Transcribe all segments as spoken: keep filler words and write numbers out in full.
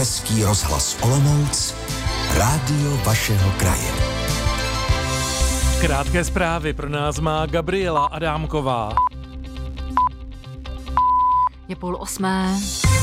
Český rozhlas Olomouc, rádio vašeho kraje. Krátké zprávy pro nás má Gabriela Adámková. Je půl osmé.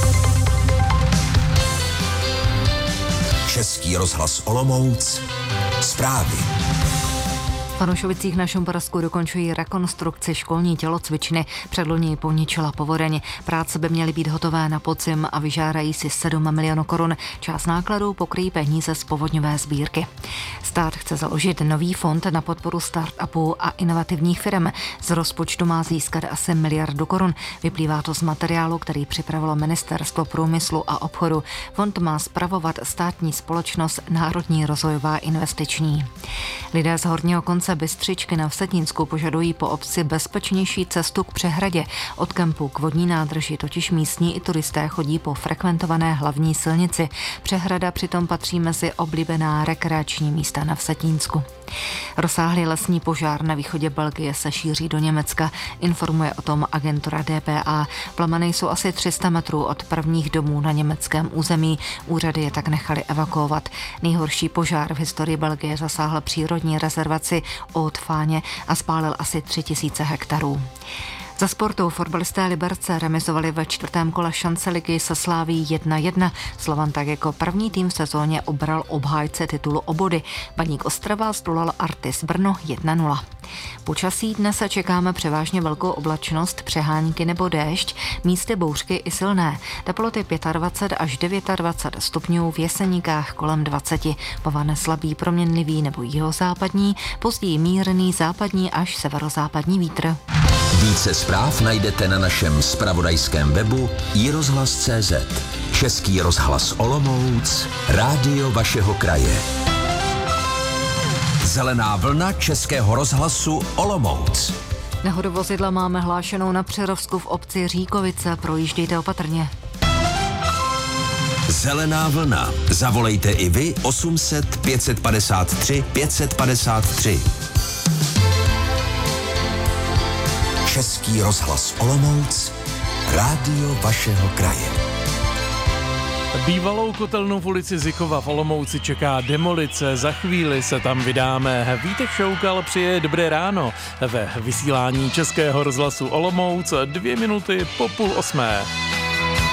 Český rozhlas Olomouc, zprávy. V Hanušovicích na Šumpersku dokončují rekonstrukci školní tělocvičny. Předloni poničila povodeň. Práce by měly být hotové na podzim a vyžádají si sedm milionů korun. Část nákladů pokryjí peníze z povodňové sbírky. Stát chce založit nový fond na podporu start-upů a inovativních firm. Z rozpočtu má získat asi miliardu korun. Vyplývá to z materiálu, který připravilo Ministerstvo průmyslu a obchodu. Fond má spravovat státní společnost Národní rozvojová investiční. Lidé z Horního Konce Bystřičky na Vsetínsku požadují po obci bezpečnější cestu k přehradě. Od kempu k vodní nádrži totiž místní i turisté chodí po frekventované hlavní silnici. Přehrada přitom patří mezi oblíbená rekreační místa na Vsetínsku. Rozsáhlý lesní požár na východě Belgie se šíří do Německa, informuje o tom agentura D P A. Plameny jsou asi tři sta metrů od prvních domů na německém území. Úřady je tak nechali evakuovat. Nejhorší požár v historii Belgie zasáhl přírodní rezervaci Haute-Fáně a spálil asi tři tisíce hektarů. Za sportu fotbalisté Liberce remizovali ve čtvrtém kole šance ligy se Slaví jedna jedna. Slovan tak jako první tým v sezóně obral obhájce titulu o body. Baník Ostrava zdolal Artis Brno jedna nula. Počasí dnes se čekáme převážně velkou oblačnost, přehánky nebo déšť, místy bouřky i silné. Teploty dvacet pět až dvacet devět stupňů, v Jeseníkách kolem dvacet. Povane slabý proměnlivý nebo jihozápadní, později mírný západní až severozápadní vítr. Více zpráv najdete na našem zpravodajském webu i rozhlas tečka cé zet. Český rozhlas Olomouc, rádio vašeho kraje. Zelená vlna Českého rozhlasu Olomouc. Nehodu vozidla máme hlášenou na Přerovsku v obci Říkovice, projíždějte opatrně. Zelená vlna. Zavolejte i vy osm set pět padesát tři pět padesát tři. Český rozhlas Olomouc, rádio vašeho kraje. Bývalou kotelnu v ulici Zykova v Olomouci čeká demolice, za chvíli se tam vydáme. Vítek Šoukal přeje dobré ráno ve vysílání Českého rozhlasu Olomouc, dvě minuty po půl osmé.